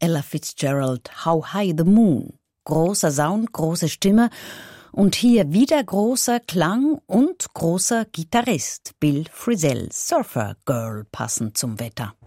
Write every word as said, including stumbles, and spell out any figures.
Ella Fitzgerald, How High the Moon. Großer Sound, große Stimme und hier wieder großer Klang und großer Gitarrist, Bill Frisell, Surfer Girl, passend zum Wetter.